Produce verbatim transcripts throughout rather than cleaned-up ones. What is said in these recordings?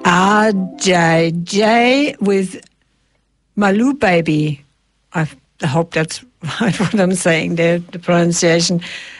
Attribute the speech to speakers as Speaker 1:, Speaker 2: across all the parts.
Speaker 1: R J J with Malou Baby. I hope that's right what I'm saying there, the pronunciation.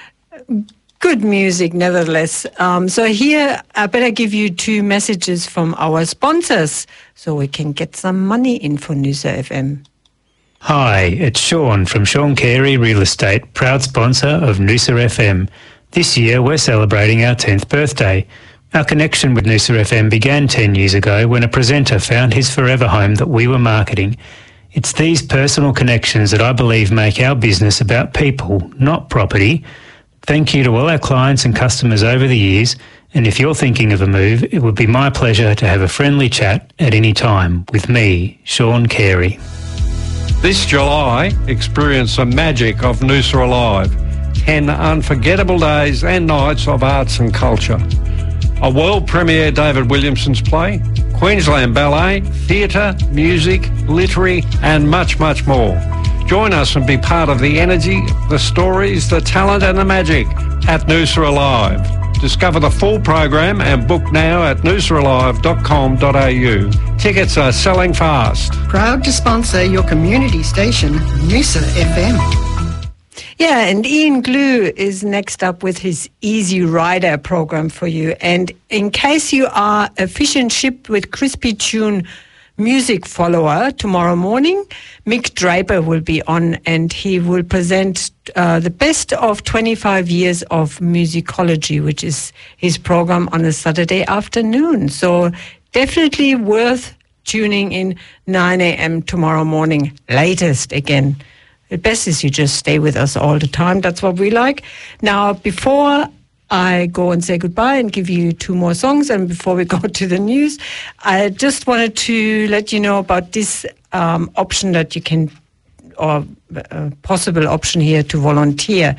Speaker 1: Good music, nevertheless. Um, so here, I better give you two messages from our sponsors so we can get some money in for Noosa F M.
Speaker 2: Hi, it's Sean from Sean Carey Real Estate, proud sponsor of Noosa F M. This year we're celebrating our tenth birthday. Our connection with Noosa F M began ten years ago when a presenter found his forever home that we were marketing. It's these personal connections that I believe make our business about people, not property. Thank you to all our clients and customers over the years, and if you're thinking of a move, it would be my pleasure to have a friendly chat at any time with me, Sean Carey.
Speaker 3: This July, experience the magic of Noosa Alive. ten unforgettable days and nights of arts and culture. A world premiere David Williamson's play, Queensland Ballet, theatre, music, literary and much, much more. Join us and be part of the energy, the stories, the talent and the magic at Noosa Alive. Discover the full program and book now at noosa alive dot com dot a u. Tickets are selling fast.
Speaker 4: Proud to sponsor your community station, Noosa F M.
Speaker 1: Yeah, and Ian Glue is next up with his Easy Rider program for you. And in case you are a fish and chip with crispy tune music follower, tomorrow morning, Mick Draper will be on and he will present uh, the best of twenty-five years of musicology, which is his program on a Saturday afternoon. So definitely worth tuning in nine a.m. tomorrow morning, latest again. The best is you just stay with us all the time. That's what we like. Now, before I go and say goodbye and give you two more songs, and before we go to the news, I just wanted to let you know about this um, option that you can, or a possible option here to volunteer.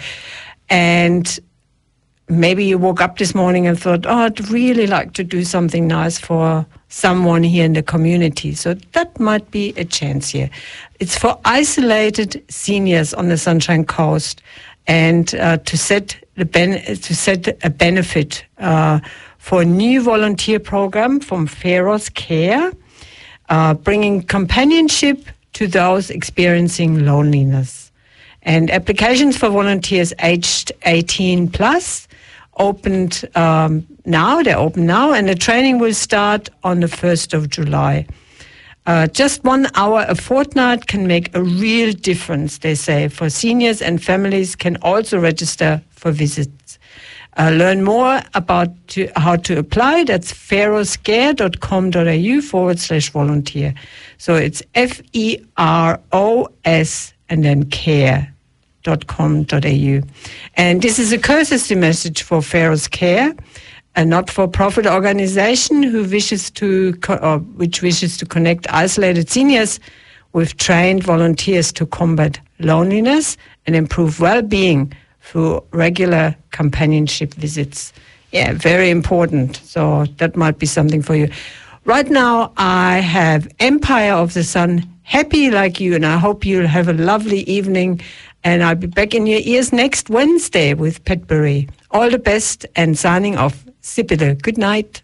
Speaker 1: And maybe you woke up this morning and thought, oh, I'd really like to do something nice for someone here in the community. So that might be a chance here. It's for isolated seniors on the Sunshine Coast, and uh, to set the ben- to set a benefit uh, for a new volunteer program from Pharos Care, uh, bringing companionship to those experiencing loneliness. And applications for volunteers aged eighteen plus opened um, now. They're open now, and the training will start on the first of July. Uh, just one hour a fortnight can make a real difference, they say, for seniors, and families can also register for visits. Uh, learn more about to, how to apply. That's pharoscare.com.au forward slash volunteer. So it's F E R O S and then care dot com dot a u. And this is a courtesy message for Pharos Care, a not-for-profit organization who wishes to, co- or which wishes to connect isolated seniors with trained volunteers to combat loneliness and improve well-being through regular companionship visits. Yeah, very important. So that might be something for you. Right now, I have Empire of the Sun, Happy Like You, and I hope you'll have a lovely evening. And I'll be back in your ears next Wednesday with Petbury. All the best, and signing off, Sibylle. Good night.